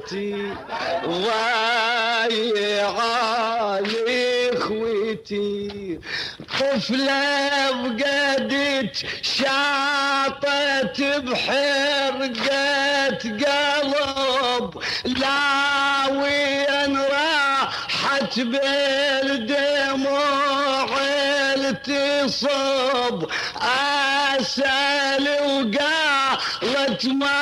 خويتي ضايعة لي خويتي، طفلة بقدت شاطت بحرقة قلب، لا وين راحت بالدموع التصب، أسأل وقالت ما